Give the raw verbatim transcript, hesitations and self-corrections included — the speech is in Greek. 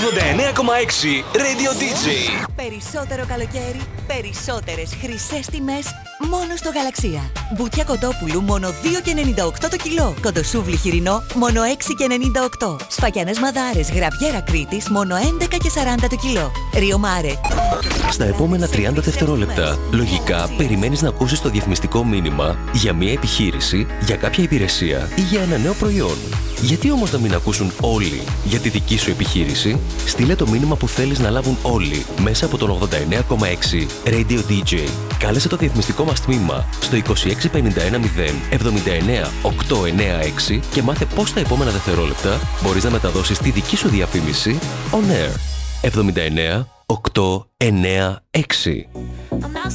ογδόντα εννέα κόμμα έξι Radio ντι τζέι. Περισσότερο καλοκαίρι, περισσότερες χρυσές τιμές μόνο στο Γαλαξία. Μπουτια κοτόπουλου μόνο δύο και ενενήντα οκτώ το κιλό. Κοντοσούβλι χοιρινό μόνο έξι και ενενήντα οκτώ. Σφακιανές μαδάρες γραβιέρα Κρήτης μόνο έντεκα και σαράντα το κιλό. Ρίο Μάρε. Στα επόμενα τριάντα δευτερόλεπτα, λογικά περιμένεις να ακούσεις το διαφημιστικό μήνυμα για μια επιχείρηση, για κάποια υπηρεσία ή για ένα νέο προϊόν. Γιατί όμως να μην ακούσουν όλοι για τη δική σου επιχείρηση? Στείλε το μήνυμα που θέλεις να λάβουν όλοι μέσα από τον ογδόντα εννέα κόμμα έξι Radio ντι τζέι. Κάλεσε το διαφημιστικό μας τμήμα στο είκοσι έξι πενήντα ένα μηδέν εβδομήντα εννέα οκτακόσια ενενήντα έξι και μάθε πώς τα επόμενα δευτερόλεπτα μπορείς να μεταδώσεις τη δική σου διαφήμιση on air. εβδομήντα εννέα οκτακόσια ενενήντα έξι.